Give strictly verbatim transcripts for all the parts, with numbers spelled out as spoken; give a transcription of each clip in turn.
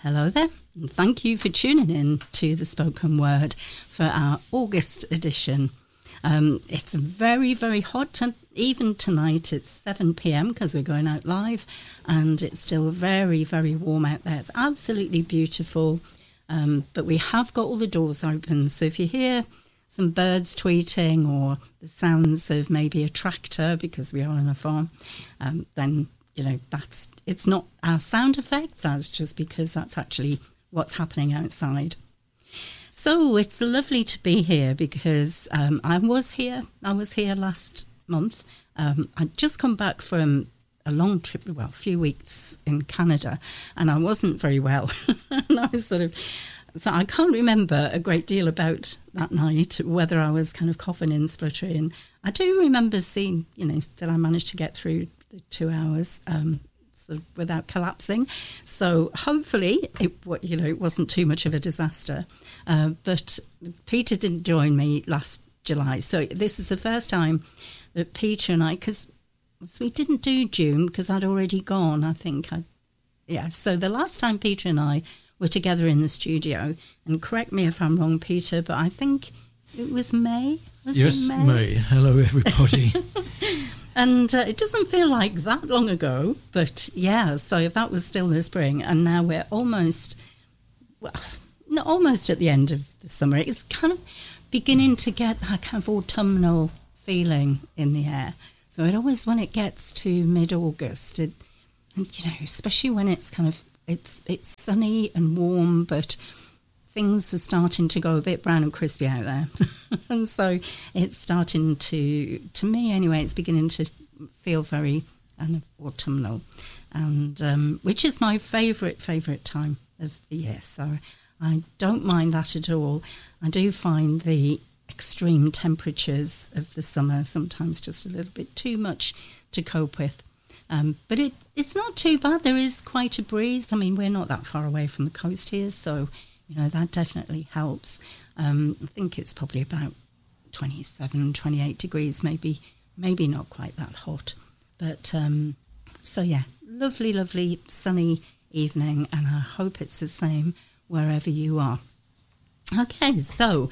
Hello there, and thank you for tuning in to The Spoken Word for our August edition. Um, it's very, very hot, and even tonight it's seven p.m. because we're going out live, and it's still very, very warm out there. It's absolutely beautiful, um, but we have got all the doors open, so if you hear some birds tweeting or the sounds of maybe a tractor because we are on a farm, um, then you know, that's it's not our sound effects, that's just because that's actually what's happening outside. So it's lovely to be here because um, I was here, I was here last month. Um, I'd just come back from a long trip, well, a few weeks in Canada, and I wasn't very well. And I was sort of, so I can't remember a great deal about that night, whether I was kind of coughing and spluttering. I do remember seeing, you know, that I managed to get through the two hours um, sort of without collapsing. So hopefully, it you know, it wasn't too much of a disaster. Uh, but Peter didn't join me last July. So this is the first time that Peter and I, because we didn't do June because I'd already gone, I think. I, yeah, so the last time Peter and I were together in the studio, and correct me if I'm wrong, Peter, but I think it was May? Was yes, it May? May. Hello, everybody. And uh, it doesn't feel like that long ago, but yeah, so that was still the spring, and now we're almost, well, not almost at the end of the summer. It's kind of beginning to get that kind of autumnal feeling in the air. So it always, when it gets to mid-August, it, and you know, especially when it's kind of, it's it's sunny and warm, but things are starting to go a bit brown and crispy out there. And so it's starting to, to me anyway, it's beginning to feel very kind of autumnal, and um, which is my favourite, favourite time of the year. So I don't mind that at all. I do find the extreme temperatures of the summer sometimes just a little bit too much to cope with. Um, but it, it's not too bad. There is quite a breeze. I mean, we're not that far away from the coast here, so you know, that definitely helps. Um, I think it's probably about twenty-seven, twenty-eight degrees, maybe maybe not quite that hot. But, um, so yeah, lovely, lovely sunny evening, and I hope it's the same wherever you are. Okay, so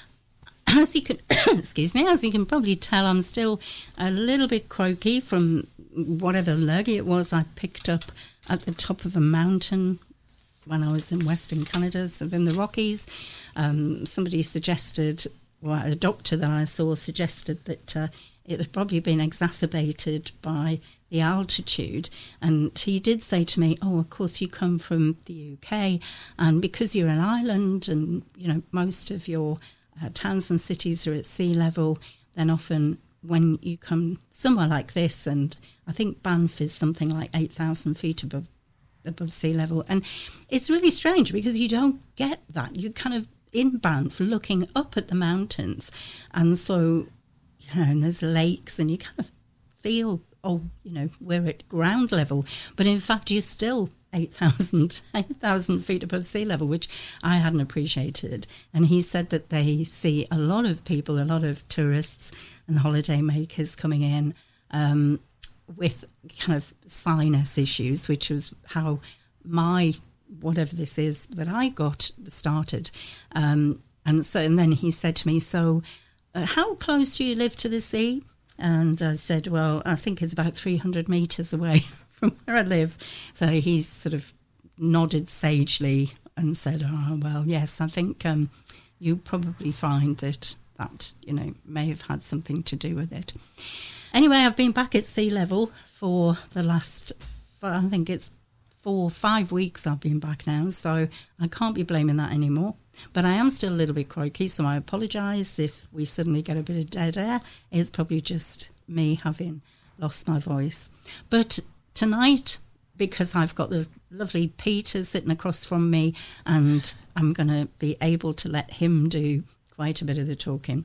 as you can, excuse me, as you can probably tell, I'm still a little bit croaky from whatever lurgy it was I picked up at the top of a mountain when I was in Western Canada, so in the Rockies. Um, somebody suggested, well, a doctor that I saw suggested that uh, it had probably been exacerbated by the altitude. And he did say to me, oh, of course you come from the U K, and because you're an island and, you know, most of your uh, towns and cities are at sea level, then often when you come somewhere like this, and I think Banff is something like eight thousand feet above above sea level, and it's really strange because you don't get that. You kind of in Banff looking up at the mountains, and so you know, and there's lakes, and you kind of feel, oh, you know, we're at ground level, but in fact you're still eight thousand feet above sea level, which I hadn't appreciated. And he said that they see a lot of people, a lot of tourists and holiday makers coming in um with kind of sinus issues, which was how my, whatever this is that I got started. Um, and so, and then he said to me, so uh, how close do you live to the sea? And I said, well, I think it's about three hundred metres away from where I live. So he sort of nodded sagely and said, oh, well, yes, I think um, you probably find that that, you know, may have had something to do with it. Anyway, I've been back at sea level for the last, I think it's four, five weeks I've been back now, so I can't be blaming that anymore. But I am still a little bit croaky, so I apologise if we suddenly get a bit of dead air. It's probably just me having lost my voice. But tonight, because I've got the lovely Peter sitting across from me, and I'm going to be able to let him do quite a bit of the talking.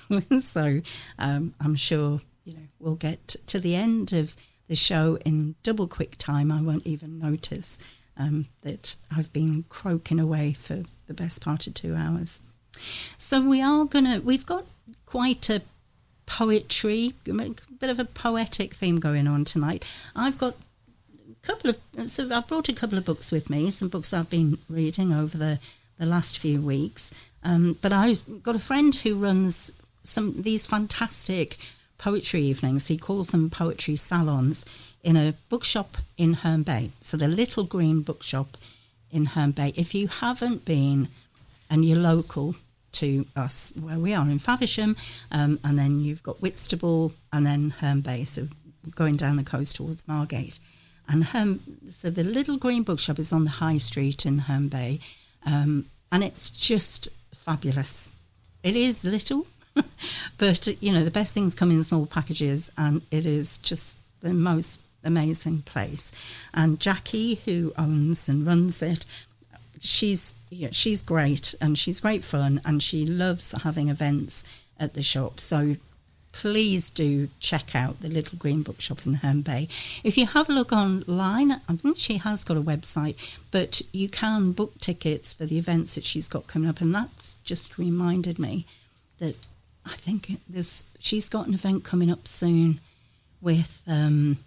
So um, I'm sure, you know, we'll get to the end of the show in double quick time. I won't even notice um, that I've been croaking away for the best part of two hours. So we are gonna, we've got quite a poetry, a bit of a poetic theme going on tonight. I've got a couple of so I brought a couple of books with me, some books I've been reading over the, the last few weeks. Um, but I've got a friend who runs some these fantastic poetry evenings. He calls them poetry salons in a bookshop in Herne Bay. So the Little Green Bookshop in Herne Bay. If you haven't been and you're local to us, where we are in Faversham, um, and then you've got Whitstable and then Herne Bay, so going down the coast towards Margate. And Herne, so the Little Green Bookshop is on the High Street in Herne Bay, um, and it's just fabulous. It is little, but, you know, the best things come in small packages, and it is just the most amazing place. And Jackie, who owns and runs it, she's yeah, she's great, and she's great fun, and she loves having events at the shop. So please do check out the Little Green Bookshop in Herne Bay. If you have a look online, I think she has got a website, but you can book tickets for the events that she's got coming up, and that's just reminded me that I think there's she's got an event coming up soon with um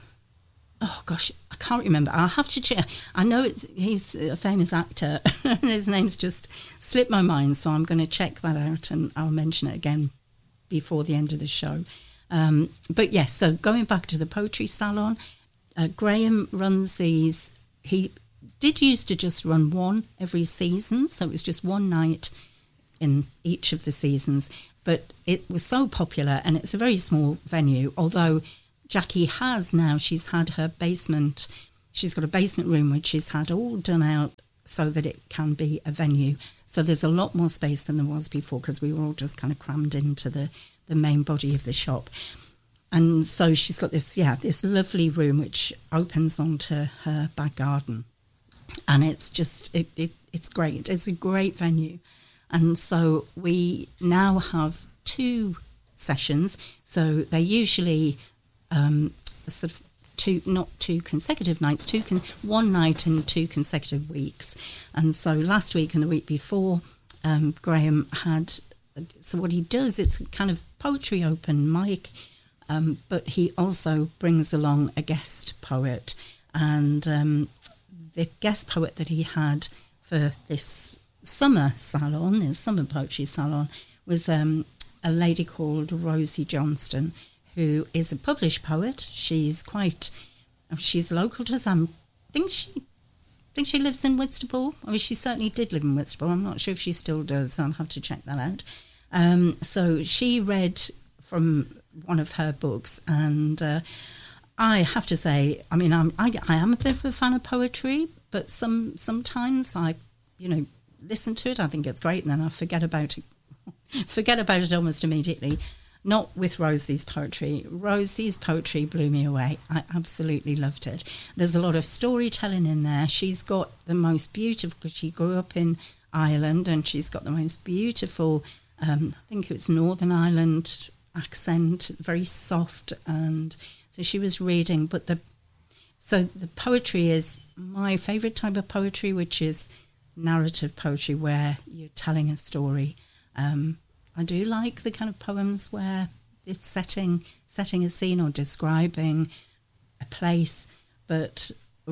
oh gosh, I can't remember. I'll have to check. I know it's he's a famous actor and his name's just slipped my mind, so I'm going to check that out and I'll mention it again before the end of the show. Um, but yes, so going back to the poetry salon, uh, Graham runs these. He did used to just run one every season, so it was just one night in each of the seasons. But it was so popular, and it's a very small venue, although Jackie has now, she's had her basement, she's got a basement room which she's had all done out so that it can be a venue. So there's a lot more space than there was before, because we were all just kind of crammed into the, the main body of the shop. And so she's got this, yeah, this lovely room which opens onto her back garden. And it's just, it, it it's great. It's a great venue. And so we now have two sessions. So they usually um, sort of two, not two consecutive nights, two con- one night in two consecutive weeks. And so last week and the week before, um, Graham had, so what he does, it's kind of poetry open mic, um, but he also brings along a guest poet. And um, the guest poet that he had for this summer salon, his summer poetry salon, was um, a lady called Rosie Johnston, who is a published poet. She's quite, she's local to us. I think she, think she lives in Whitstable. I mean, she certainly did live in Whitstable. I'm not sure if she still does. I'll have to check that out. Um, so she read from one of her books, and uh, I have to say, I mean, I'm, I, I am a bit of a fan of poetry, but some sometimes I, you know, listen to it, I think it's great, and then I forget about it, forget about it almost immediately. Not with Rosie's poetry. Rosie's poetry blew me away. I absolutely loved it. There's a lot of storytelling in there. She's got the most beautiful, because she grew up in Ireland, and she's got the most beautiful, um, I think it was Northern Ireland accent, very soft, and so she was reading, but the so the poetry is my favourite type of poetry, which is narrative poetry, where you're telling a story. Um, I do like the kind of poems where it's setting setting a scene or describing a place, but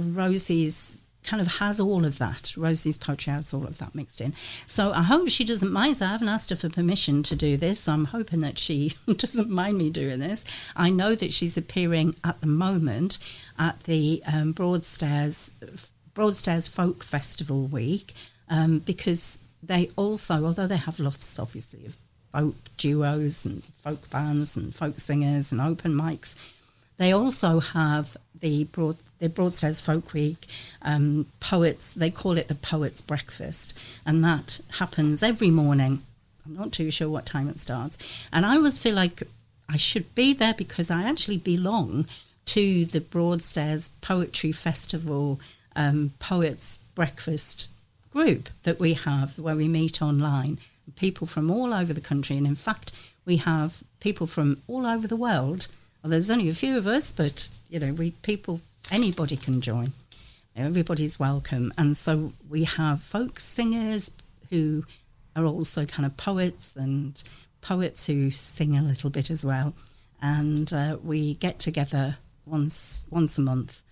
Rosie's kind of has all of that. Rosie's poetry has all of that mixed in. So I hope she doesn't mind. So I haven't asked her for permission to do this, so I'm hoping that she doesn't mind me doing this. I know that she's appearing at the moment at the um, Broadstairs Broadstairs Folk Festival Week, um, because they also, although they have lots, obviously, of folk duos and folk bands and folk singers and open mics, they also have the Broad, the Broadstairs Folk Week um, poets. They call it the Poets' Breakfast, and that happens every morning. I'm not too sure what time it starts, and I always feel like I should be there because I actually belong to the Broadstairs Poetry Festival um, Poets' Breakfast group that we have, where we meet online, people from all over the country, and in fact we have people from all over the world. Well, there's only a few of us, but you know, we people anybody can join. Everybody's welcome, and so we have folk singers who are also kind of poets, and poets who sing a little bit as well. And uh, we get together once once a month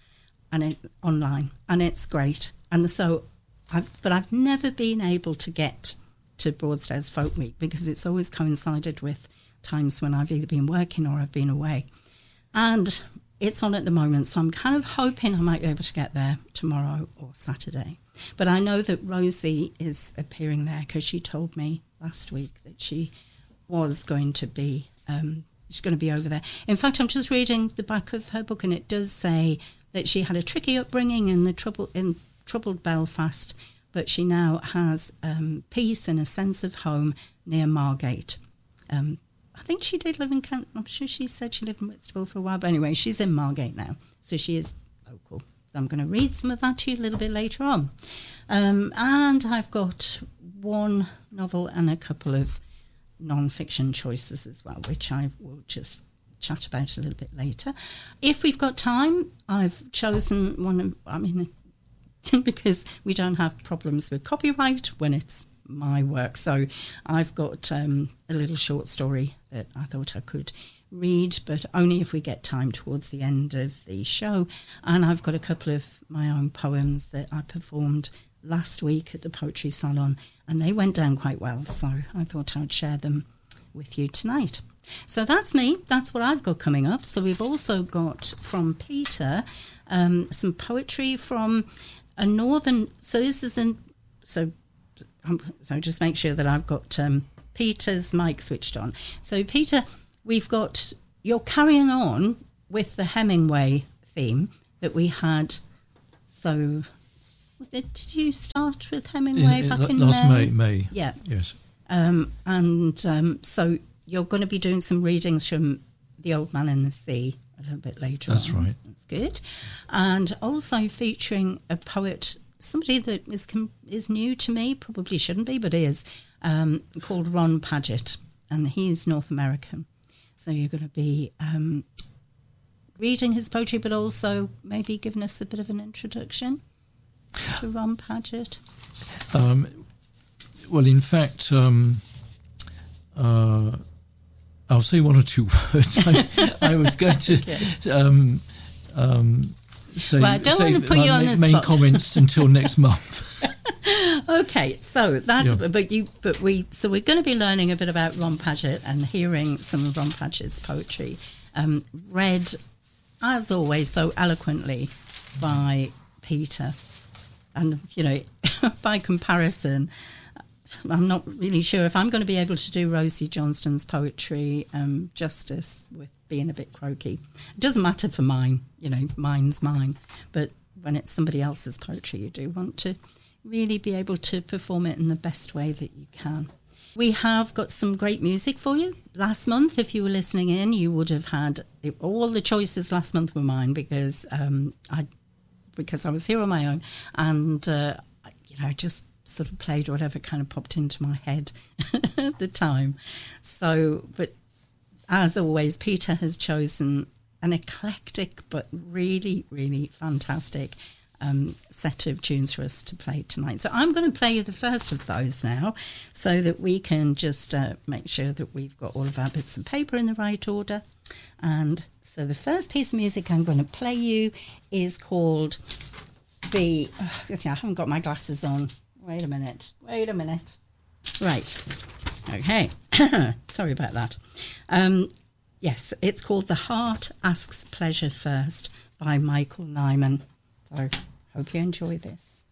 and it online, and it's great. And so, I've but I've never been able to get to Broadstairs Folk Week because it's always coincided with times when I've either been working or I've been away. And it's on at the moment, so I'm kind of hoping I might be able to get there tomorrow or Saturday. But I know that Rosie is appearing there because she told me last week that she was going to be um, she's going to be over there. In fact, I'm just reading the back of her book, and it does say that she had a tricky upbringing in the trouble in troubled Belfast, but she now has um, peace and a sense of home near Margate. Um, I think she did live in Kent. I'm sure she said she lived in Whitstable for a while. But anyway, she's in Margate now. So she is local. I'm going to read some of that to you a little bit later on. Um, and I've got one novel and a couple of non-fiction choices as well, which I will just chat about a little bit later. If we've got time, I've chosen one of, I mean, because we don't have problems with copyright when it's my work. So I've got um, a little short story that I thought I could read, but only if we get time towards the end of the show. And I've got a couple of my own poems that I performed last week at the Poetry Salon, and they went down quite well. So I thought I'd share them with you tonight. So that's me. That's what I've got coming up. So we've also got from Peter um, some poetry from a northern. So this is an so. So just make sure that I've got um, Peter's mic switched on. So Peter, we've got, you're carrying on with the Hemingway theme that we had. So did, did you start with Hemingway in, back in, in last May? May? May. Yeah. Yes. Um, and um, so you're going to be doing some readings from The Old Man and the Sea a little bit later That's on. right. That's good. And also featuring a poet, somebody that is is new to me, probably shouldn't be, but is, um, called Ron Padgett, and he's North American. So you're going to be um, reading his poetry, but also maybe giving us a bit of an introduction to Ron Padgett. Um, well, in fact, um, uh, I'll say one or two words. I, I was going to... Okay. Um, um, So well, I don't want to put you on the main spot. comments until next month. Okay, so that's yeah. but you but we so we're going to be learning a bit about Ron Padgett and hearing some of Ron Padgett's poetry, um, read as always so eloquently by Peter, and you know by comparison, I'm not really sure if I'm going to be able to do Rosie Johnston's poetry um, justice with being a bit croaky. It doesn't matter for mine, you know, mine's mine. But when it's somebody else's poetry, you do want to really be able to perform it in the best way that you can. We have got some great music for you. Last month, if you were listening in, you would have had all the choices last month were mine because um, I because I was here on my own, and uh, you know, I just sort of played whatever kind of popped into my head at the time. So, but as always, Peter has chosen an eclectic but really, really fantastic um, set of tunes for us to play tonight. So I'm going to play you the first of those now so that we can just uh, make sure that we've got all of our bits of paper in the right order. And so the first piece of music I'm going to play you is called the... Oh, I haven't got my glasses on. Wait a minute. Wait a minute. Right. Okay. Sorry about that. Um, yes, it's called The Heart Asks Pleasure First by Michael Nyman. So, hope you enjoy this.